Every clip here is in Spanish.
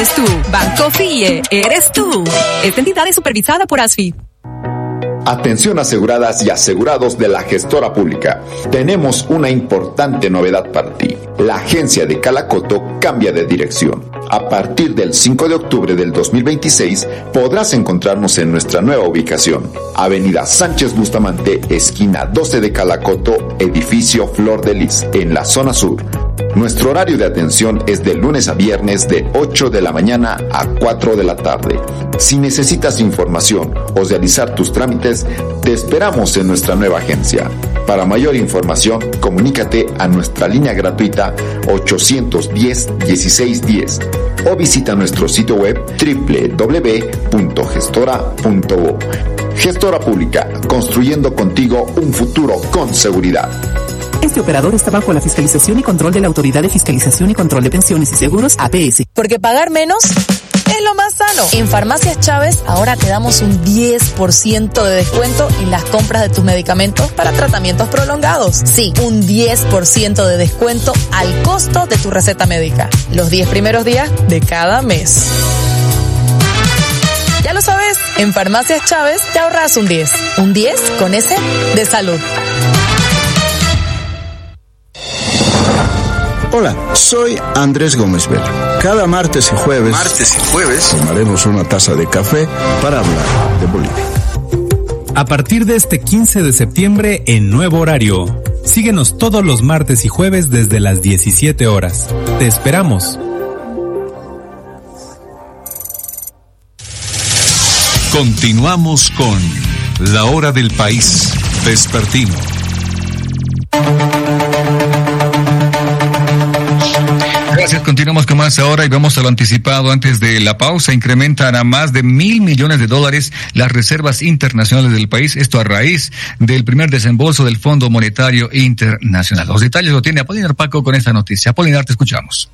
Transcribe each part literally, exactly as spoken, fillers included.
eres tú. Banco F I E, eres tú. Esta entidad es supervisada por ASFI. Atención aseguradas y asegurados de la gestora pública. Tenemos una importante novedad para ti. La agencia de Calacoto cambia de dirección. A partir del cinco de octubre del dos mil veintiséis podrás encontrarnos en nuestra nueva ubicación. Avenida Sánchez Bustamante, esquina doce de Calacoto, edificio Flor de Lis, en la zona sur. Nuestro horario de atención es de lunes a viernes de ocho de la mañana a cuatro de la tarde. Si necesitas información o realizar tus trámites, te esperamos en nuestra nueva agencia. Para mayor información, comunícate a nuestra línea gratuita ochocientos diez, dieciséis diez o visita nuestro sitio web doble u doble u doble u punto gestora punto bo. Gestora Pública, construyendo contigo un futuro con seguridad. Este operador está bajo la fiscalización y control de la Autoridad de Fiscalización y Control de Pensiones y Seguros, A P S. Porque pagar menos es lo más sano. En Farmacias Chávez ahora te damos un diez por ciento de descuento en las compras de tus medicamentos para tratamientos prolongados. Sí, un diez por ciento de descuento al costo de tu receta médica. Los diez primeros días de cada mes. Ya lo sabes, en Farmacias Chávez te ahorras un diez. Un diez con S de salud. Hola, soy Andrés Gómez Vela. Cada martes y jueves, martes y jueves tomaremos una taza de café para hablar de Bolivia. A partir de este quince de septiembre en nuevo horario. Síguenos todos los martes y jueves desde las diecisiete horas. Te esperamos. Continuamos con La Hora del País Vespertino. Gracias, continuamos con más ahora y vamos a lo anticipado antes de la pausa. Incrementan a más de mil millones de dólares las reservas internacionales del país, esto a raíz del primer desembolso del Fondo Monetario Internacional. Los detalles lo tiene Apolinar Paco con esta noticia. Apolinar, te escuchamos.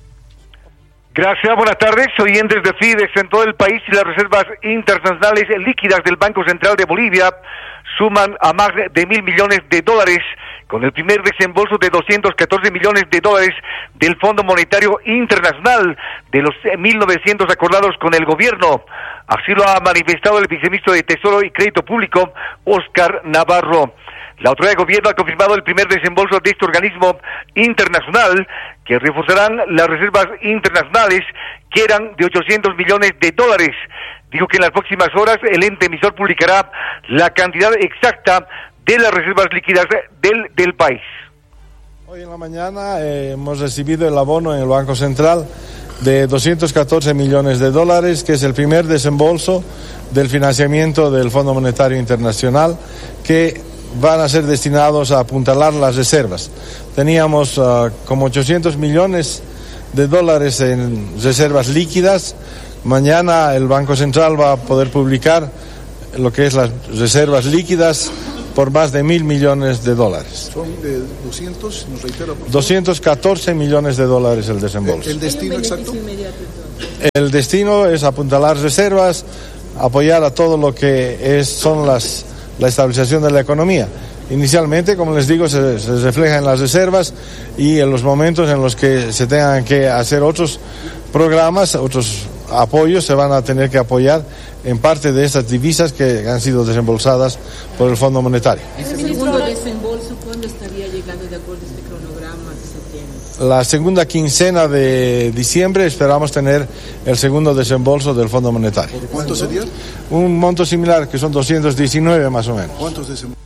Gracias, buenas tardes. Oyentes de Fides en todo el país y las reservas internacionales líquidas del Banco Central de Bolivia suman a más de mil millones de dólares, con el primer desembolso de doscientos catorce millones de dólares del Fondo Monetario Internacional de los mil novecientos acordados con el gobierno. Así lo ha manifestado el viceministro de Tesoro y Crédito Público, Óscar Navarro. La autoridad de gobierno ha confirmado el primer desembolso de este organismo internacional, que reforzarán las reservas internacionales, que eran de ochocientos millones de dólares. Dijo que en las próximas horas el ente emisor publicará la cantidad exacta de las reservas líquidas del, del país. Hoy en la mañana eh, hemos recibido el abono en el Banco Central de doscientos catorce millones de dólares, que es el primer desembolso del financiamiento del Fondo Monetario Internacional, que van a ser destinados a apuntalar las reservas. Teníamos uh, como ochocientos millones de dólares en reservas líquidas. Mañana el Banco Central va a poder publicar lo que es las reservas líquidas por más de mil millones de dólares. Son de doscientos, nos reitera, por favor. doscientos catorce millones de dólares el desembolso. ¿El destino exacto? El destino es apuntalar reservas, apoyar a todo lo que es son las la estabilización de la economía. Inicialmente, como les digo, se, se refleja en las reservas y en los momentos en los que se tengan que hacer otros programas, otros apoyos, se van a tener que apoyar en parte de estas divisas que han sido desembolsadas por el Fondo Monetario. ¿Ese segundo desembolso cuándo estaría llegando de acuerdo a este cronograma que se tiene? La segunda quincena de diciembre esperamos tener el segundo desembolso del Fondo Monetario. ¿Por cuánto sería? Un monto similar, que son doscientos diecinueve más o menos. ¿Cuántos desembolsos?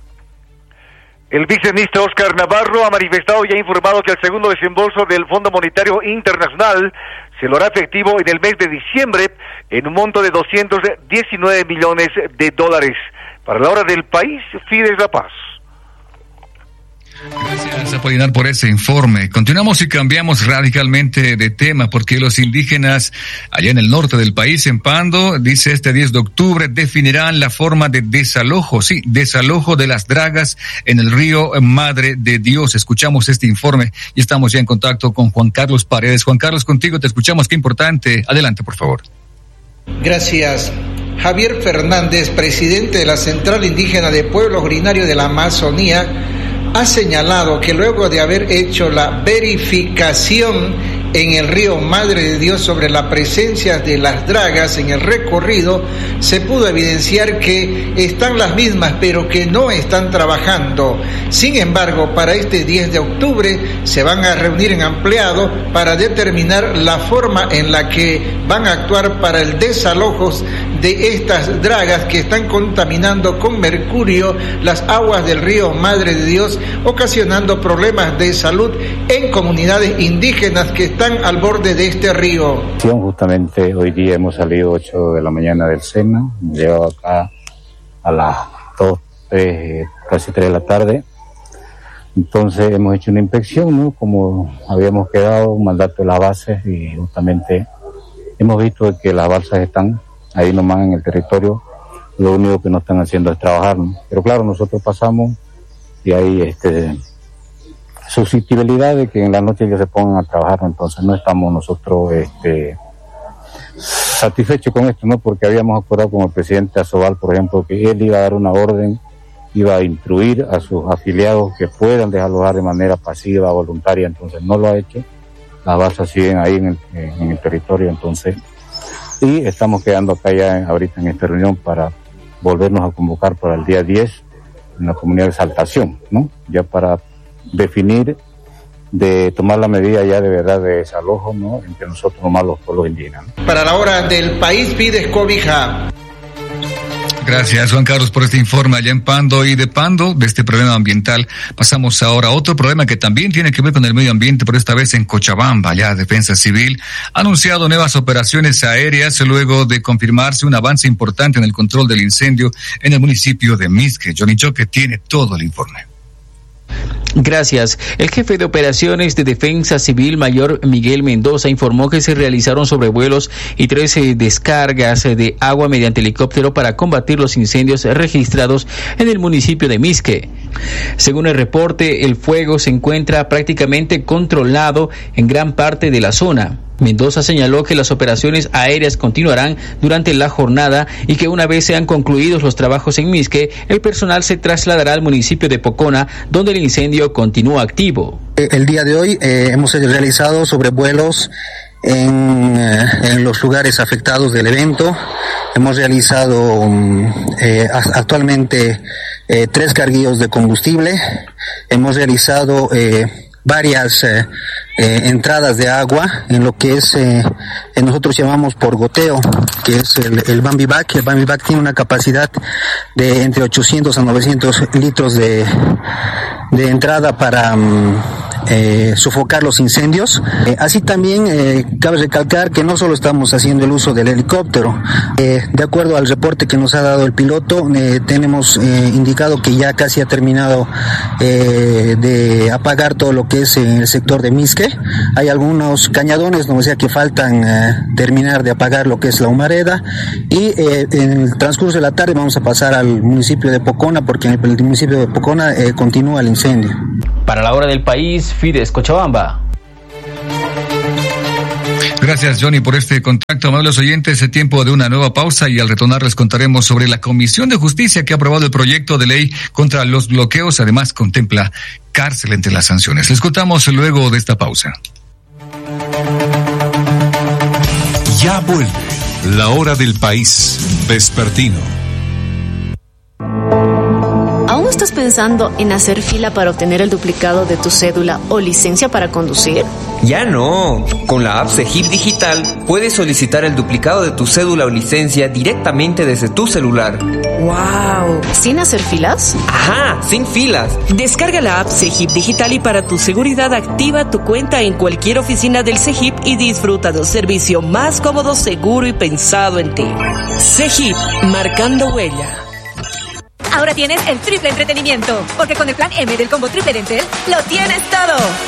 El viceministro Óscar Navarro ha manifestado y ha informado que el segundo desembolso del Fondo Monetario Internacional se lo hará efectivo en el mes de diciembre en un monto de doscientos diecinueve millones de dólares. Para la hora del país, Fides La Paz. Gracias, Apolinar, por ese informe. Continuamos y cambiamos radicalmente de tema, porque los indígenas allá en el norte del país, en Pando, dice este diez de octubre, definirán la forma de desalojo, sí, desalojo de las dragas en el río Madre de Dios. Escuchamos este informe y estamos ya en contacto con Juan Carlos Paredes. Juan Carlos, contigo te escuchamos, qué importante. Adelante, por favor. Gracias. Javier Fernández, presidente de la Central Indígena de Pueblos Originarios de la Amazonía, ha señalado que luego de haber hecho la verificación en el río Madre de Dios sobre la presencia de las dragas en el recorrido, se pudo evidenciar que están las mismas, pero que no están trabajando. Sin embargo, para este diez de octubre se van a reunir en ampliado para determinar la forma en la que van a actuar para el desalojo de estas dragas que están contaminando con mercurio las aguas del río Madre de Dios, ocasionando problemas de salud en comunidades indígenas que están al borde de este río. Justamente hoy día hemos salido ocho de la mañana del SENA, hemos llegado acá a las dos, tres, casi tres de la tarde. Entonces hemos hecho una inspección, ¿no? Como habíamos quedado, un mandato de las bases, y justamente hemos visto que las balsas están ahí nomás en el territorio. Lo único que no están haciendo es trabajar, ¿no? Pero claro, nosotros pasamos y hay este susceptibilidad de que en la noche ya se pongan a trabajar, entonces no estamos nosotros este satisfechos con esto, ¿no? Porque habíamos acordado con el presidente Asobal, por ejemplo, que él iba a dar una orden, iba a instruir a sus afiliados que puedan desalojar de manera pasiva, voluntaria, entonces no lo ha hecho. Las balsas siguen ahí en el, en el territorio, entonces, y estamos quedando acá ya en, ahorita en esta reunión para volvernos a convocar para el día diez en la comunidad de Saltación, ¿no? Ya para definir, de tomar la medida ya de verdad de desalojo, ¿no? Entre nosotros nomás los pueblos indígenas, ¿no? Para la hora del país pides cobija. Gracias, Juan Carlos, por este informe allá en Pando. Y de Pando, de este problema ambiental, pasamos ahora a otro problema que también tiene que ver con el medio ambiente, pero esta vez en Cochabamba. Ya Defensa Civil ha anunciado nuevas operaciones aéreas luego de confirmarse un avance importante en el control del incendio en el municipio de Misque. Johnny Choque tiene todo el informe. Gracias. El jefe de operaciones de Defensa Civil, Mayor Miguel Mendoza, informó que se realizaron sobrevuelos y trece descargas de agua mediante helicóptero para combatir los incendios registrados en el municipio de Misque. Según el reporte, el fuego se encuentra prácticamente controlado en gran parte de la zona. Mendoza señaló que las operaciones aéreas continuarán durante la jornada y que una vez sean concluidos los trabajos en Misque, el personal se trasladará al municipio de Pocona, donde el incendio continúa activo. El día de hoy eh, hemos realizado sobrevuelos en, eh, en los lugares afectados del evento. Hemos realizado eh, actualmente eh, tres carguillos de combustible. Hemos realizado eh, varias eh, eh, entradas de agua en lo que es eh, eh, nosotros llamamos por goteo, que es el, el Bambi Back. El Bambi Back tiene una capacidad de entre ochocientos a novecientos litros de de entrada para um, eh, sofocar los incendios. Eh, así también eh, cabe recalcar que no solo estamos haciendo el uso del helicóptero. Eh, de acuerdo al reporte que nos ha dado el piloto, eh, tenemos eh, indicado que ya casi ha terminado eh, de apagar todo lo que es en el sector de Misque. Hay algunos cañadones, no, o sea que faltan eh, terminar de apagar lo que es la humareda, y eh, en el transcurso de la tarde vamos a pasar al municipio de Pocona, porque en el, el municipio de Pocona eh, continúa el incendio. Para la hora del país, Fides Cochabamba. Gracias, Johnny, por este contacto. Amables oyentes, es tiempo de una nueva pausa y al retornar les contaremos sobre la Comisión de Justicia que ha aprobado el proyecto de ley contra los bloqueos. Además, contempla cárcel entre las sanciones. Les contamos luego de esta pausa. Ya vuelve la hora del país vespertino. ¿Aún estás pensando en hacer fila para obtener el duplicado de tu cédula o licencia para conducir? Ya no. Con la app Cegip Digital puedes solicitar el duplicado de tu cédula o licencia directamente desde tu celular. ¡Wow! ¿Sin hacer filas? Ajá, sin filas. Descarga la app Cegip Digital y para tu seguridad activa tu cuenta en cualquier oficina del Cegip y disfruta del servicio más cómodo, seguro y pensado en ti. Cegip, marcando huella. Ahora tienes el triple entretenimiento, porque con el plan M del combo triple de Entel lo tienes todo.